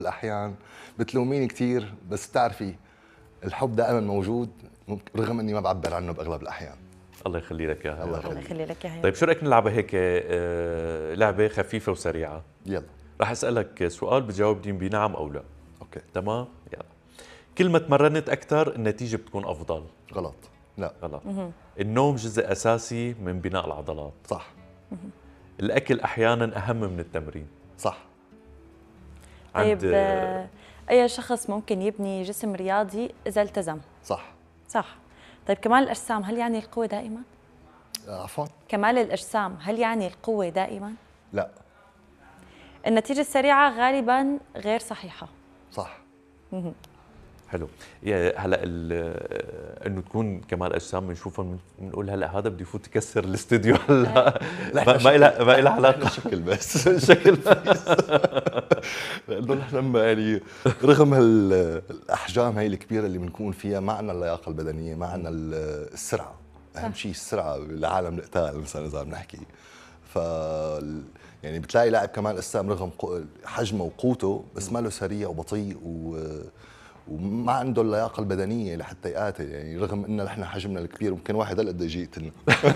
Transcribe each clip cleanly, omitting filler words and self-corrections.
الأحيان بتلوميني كثير، بس بتعرفي الحب دائما موجود رغم اني ما بعبر عنه باغلب الاحيان. الله يخلي لك اياها. الله يخلي لك اياها. طيب شو رايك نلعبها هيك لعبه خفيفه وسريعه؟ يلا. رح اسالك سؤال بتجاوبني بنعم او لا. اوكي تمام؟ يلا. كل ما تمرنت اكثر النتيجه بتكون افضل. غلط. لا غلط. النوم جزء اساسي من بناء العضلات. صح. الاكل احيانا اهم من التمرين. صح. طيب اي شخص ممكن يبني جسم رياضي اذا التزم؟ صح. صح. طيب كمال الاجسام هل يعني القوه دائما؟ عفوا؟ كمال الاجسام هل يعني القوه دائما؟ لا. النتيجه السريعه غالبا غير صحيحه. صح. حلو. هلا انه تكون كمال اجسام بنشوفهم بنقول هلا هذا بده يفوت يكسر الاستوديو هلا. ما لها علاقه. شكل بس. شكل بس. لانه نحن يعني رغم الاحجام هي الكبيره اللي بنكون فيها ما عندنا اللياقه البدنيه، ما عندنا السرعه. اهم شيء السرعه بالعالم القتال مثلا اذا بنحكي. ف يعني بتلاقي لاعب كمال اجسام رغم حجمه وقوته بس ما له سريع وبطيء وما عنده اللياقه البدنيه لحتى يقاتل، يعني رغم ان نحن حجمنا الكبير ممكن واحد هلا بده يجي يقتلنا.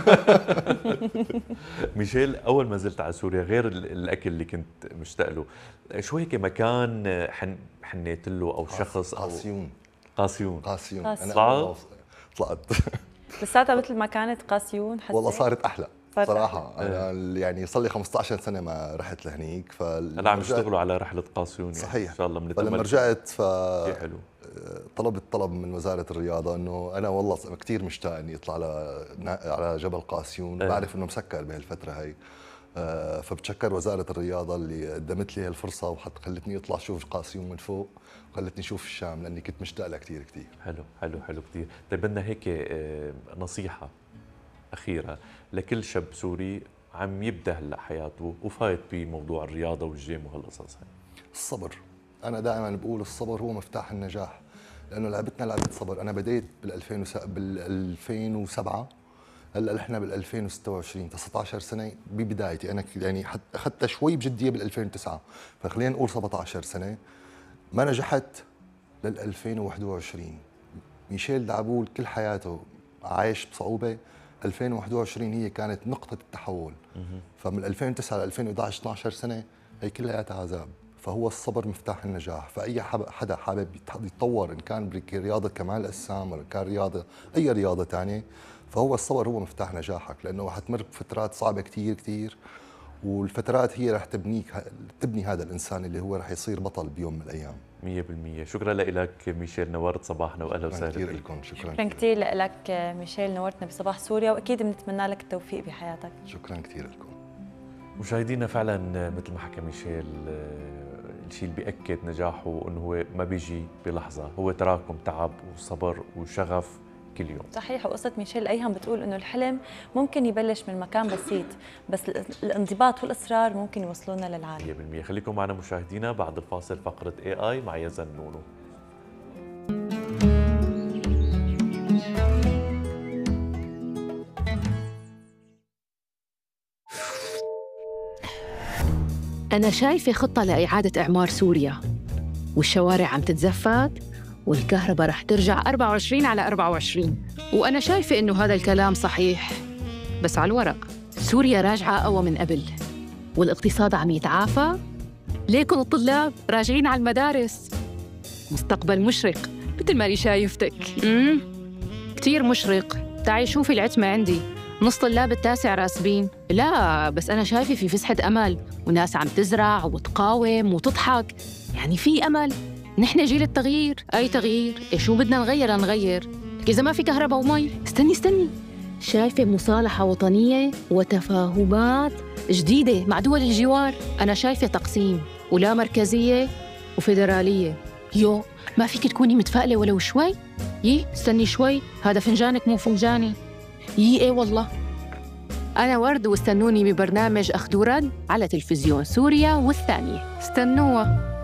ميشيل، اول ما نزلت على سوريا غير الاكل اللي كنت مشتاق له، شو هيك مكان حنيت له او شخص او قاسيون. قاسيون. انا طلعت لساتها مثل ما كانت قاسيون حسيت؟ والله صارت احلى صراحه. انا يعني صار لي 15 سنه ما رحت لهنيك. هلا عم يشتغلوا على رحله قاسيون يعني. صحيح ان شاء الله فلما رجعت حلو. طلبت طلب من وزاره الرياضه انه انا والله كثير مشتاق اني اطلع على جبل قاسيون. بعرف انه مسكر بهالفتره هي. فبتشكر وزاره الرياضه اللي قدمت لي هالفرصه خلتني اطلع اشوف قاسيون من فوق وخلتني اشوف الشام لاني كنت مشتاق لها كثير كثير. حلو كثير. طيب بدنا هيك نصيحه اخيره لكل شاب سوري عم يبدا هلا حياته وفايت بموضوع الرياضه والجيم وهالقصص هي. الصبر. انا دائما بقول الصبر هو مفتاح النجاح، لانه لعبتنا لعبه صبر. انا بديت بال 2007 هلا نحن بال 2026 19 سنه ببدايتي. انا يعني اخذتها شوي بجديه بال 2009 فخلينا نقول 17 سنه. ما نجحت لل 2021. ميشيل دعبول كل حياته عايش بصعوبه. 2021 هي كانت نقطه التحول. فمن 2009 ل 2011 12 سنه هي كلها عذاب. فهو الصبر مفتاح النجاح. فاي حدا حابب يتطور ان كان برياضه كمال الاجسام ولا كان رياضه اي رياضه ثانيه، فهو الصبر هو مفتاح نجاحك، لانه حتمر بفترات صعبه كثير كثير والفترات هي رح تبني هذا الانسان اللي هو رح يصير بطل بيوم من الايام. 100%. شكرا لك ميشيل، نورت صباحنا واهلا وسهلا كثير لكم. شكرا كثير لك ميشيل، نورتنا بصباح سوريا واكيد بنتمنى لك التوفيق بحياتك. شكرا كثير لكم مشاهدينا. فعلا مثل ما حكى ميشيل الشيء اللي بيأكد نجاحه انه هو ما بيجي بلحظه، هو تراكم تعب وصبر وشغف كل يوم. صحيح. وقصة ميشيل أيهم بتقول إنه الحلم ممكن يبلش من مكان بسيط بس الانضباط والإصرار ممكن يوصلونا للعالم. 100%. خليكم معنا مشاهدينا بعد الفاصل فقرة AI مع يزن نونو. أنا شايفة خطة لإعادة إعمار سوريا، والشوارع عم تتزفت والكهرباء رح ترجع 24/24. وأنا شايفة إنه هذا الكلام صحيح بس على الورق. سوريا راجعة أقوى من قبل والاقتصاد عم يتعافى. ليكن الطلاب راجعين على المدارس. مستقبل مشرق مثل ما أنا شايفتك. كتير مشرق. تعي شوفي العتمة عندي، نص طلاب التاسع راسبين. لا بس أنا شايفة في فسحة أمل وناس عم تزرع وتقاوم وتضحك. يعني في أمل. نحن جيل التغيير. أي تغيير؟ شو بدنا نغير؟ إذا ما في كهرباء ومي. استني شايفة مصالحة وطنية وتفاهمات جديدة مع دول الجوار. أنا شايفة تقسيم ولا مركزية وفيدرالية. ما فيك تكوني متفائلة ولو شوي؟ استني شوي، هذا فنجانك مو فنجاني. ايه والله. أنا ورد واستنوني ببرنامج أخذ ورد على تلفزيون سوريا والثانية. استنوها.